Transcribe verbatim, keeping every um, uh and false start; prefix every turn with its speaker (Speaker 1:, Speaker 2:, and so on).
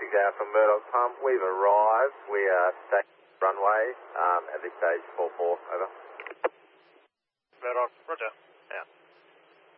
Speaker 1: six Alpha Murdoch Pump. We've arrived. We are taking runway um, at this stage four four. Over.
Speaker 2: Murdoch, roger.